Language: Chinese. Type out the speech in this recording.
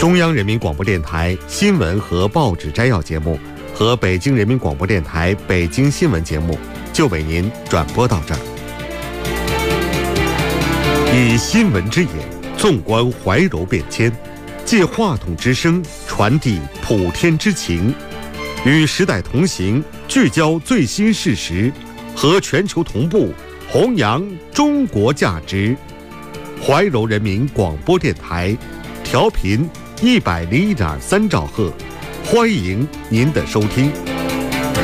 中央人民广播电台新闻和报纸摘要节目和北京人民广播电台北京新闻节目就为您转播到这儿。以新闻之眼纵观怀柔变迁，借话筒之声传递普天之情，与时代同行，聚焦最新事实，和全球同步弘扬中国价值。怀柔人民广播电台，调频101.3兆赫，欢迎您的收听。